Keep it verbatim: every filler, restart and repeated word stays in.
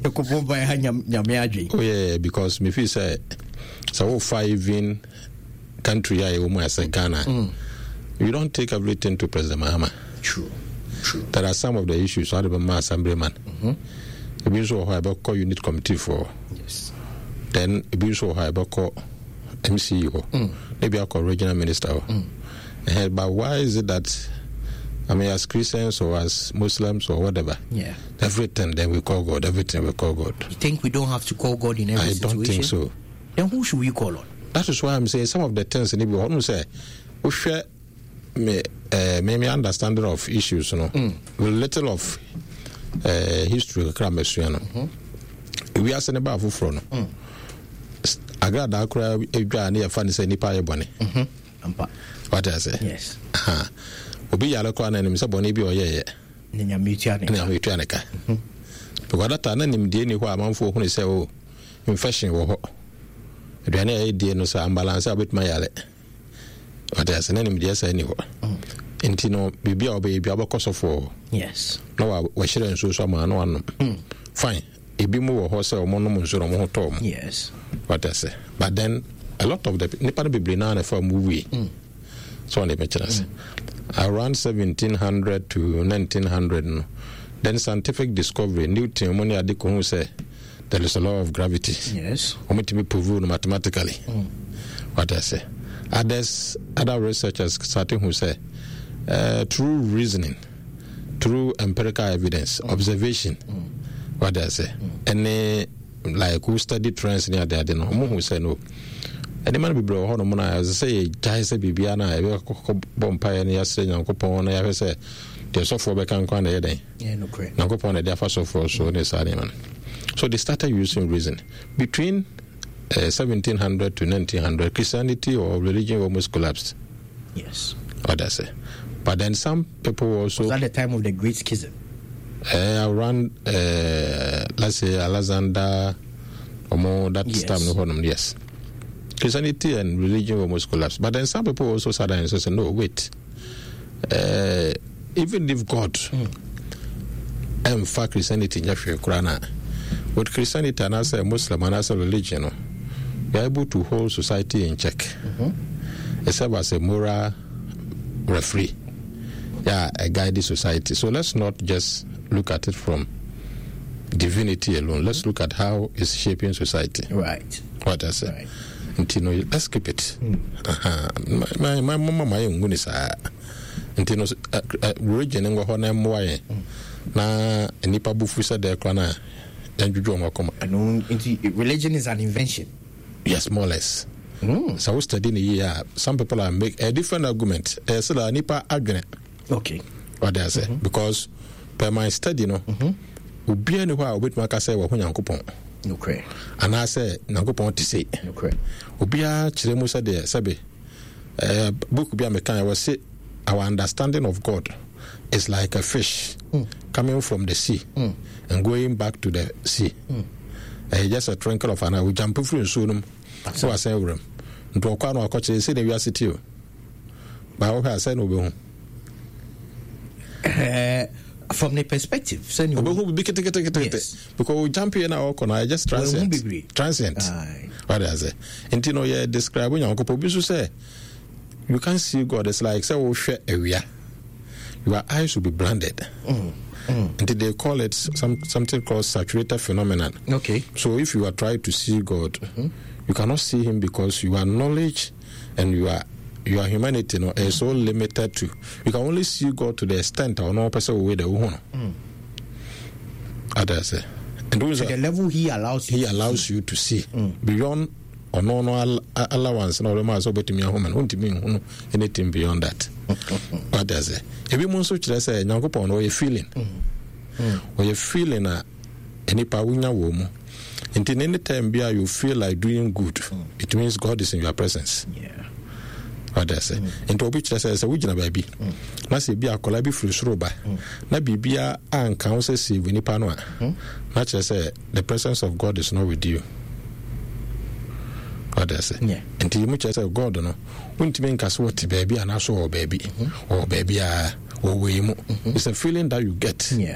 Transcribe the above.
Oh yeah, because me feel say so five in country I almost say Ghana. Mm. You don't take everything to President Mahama. True. True. There are some of the issues out of my assemblyman. Mm-hmm. If you saw how about call unit committee for. Yes. Then if you saw how about call M C O. Mm. Maybe I call regional minister. Mm. Uh, but why is it that I mean as Christians or as Muslims or whatever? Yeah. Everything then we call God, everything we call God. You think we don't have to call God in every I situation? don't think so. Then who should we call on? That is why I'm saying some of the things in the world say we share me uh, maybe understanding of issues, you know, mm. with little of uh, history mm-hmm. we are saying about for no agrada akura edwa na yafa ne say nipa ye bone mhm ampa what I say yes ha obi yale kwa na nim say bone bi oyeye ne nyamitua ne ne nyamitua ne ka mhm because that na nim die ni ho amanfo hu ne say o infection wo ho aduane ayi die no say imbalance abetuma yale what I say na nim die say ni ho enti no bibia obe bia bokosofo yes no wa wa shire nso so ma no anom fine ebi mu wo ho say o mo no nso no mo ho to yes what I say but then a lot of the nipa bibli na na for movie mm. so on the pictures mm. around seventeen hundred to nineteen hundred no, then scientific discovery Newton money adiko who say there is a law of gravity yes o me timi prove mathematically mm. what I say others other researchers starting who say uh, through reasoning through empirical evidence mm. observation mm. what I say mm. any like who study trends near there no mo who say no any man be bro ho no mo na say jai say bibia na e bompa ne yasre nyankopon na ya say the software be kan kwa na yeden yeah no correct nyankopon na dia fa software so ne sare man so they started using reason between uh, seventeen hundred to nineteen hundred Christianity or religion almost collapsed yes what I say but then some people also was at the time of the Great Schism Uh, around uh, let's say Alexander or more that yes. time no yes Christianity and religion almost collapsed but then some people also started and said no wait uh, even if God mm. in fact Christianity with Christianity and as a Muslim and as a religion we are able to hold society in check mm-hmm. except as a moral referee yeah a guided society so let's not just look at it from divinity alone. Let's look at how it's shaping society. Right. What I say. Right. And you know, let's keep it. Mm. Uh-huh. My my mama my nguni sa. And you know, religion ngo ho na moye. Na nipa bufu sa de kwa na enjuju mo koma. And religion is an invention. Yes, more or less. Mm. So we study here. Some people are make a different argument. Uh, so that nipa argument. Okay. What I say mm-hmm. because per my study no obi ani ho a obet maka say wo nyankopon no kre ana say nyankopon ti say no kre obi a kire mu say de sabe eh book bi a mekan I say our understanding of God is like a fish mm. coming from the sea mm. and going back to the sea mm. eh just a twinkle of an eye we jump through so no so I say wrem ndo kwa no akoche say na wi asiti o ba wo ha say no be hu eh from the perspective so you yes. because we jump here now I just transient well, transient Aye. What I say and you know you describe when you say you can't see God it's like say we share area your eyes will be blinded mm. Mm. and they call it some something called saturated phenomenon okay so if you are trying to see God mm-hmm. you cannot see him because your knowledge and you are your humanity no is so limited to you can only see God to the extent or no person way the one mm. others say and those to the level he allows you he allows see. you to see mm. beyond or no no allowance no the mass obet me home and won't mean anything beyond that others say if you want to say nyankopon no you feeling mm. mm. or you feeling a any pa wunya wo mu until any time be you feel like doing good mm. it means God is in your presence yeah what I say into obi kire say say we gina baabi na say bi akola bi firi soro ba na bibia anka wo say save nipa no a na kire say the presence of God is not with you what I say yeah into you kire say God no untimi nka so ti baabi ana so o baabi o baabi a o we mu it's a feeling that you get yeah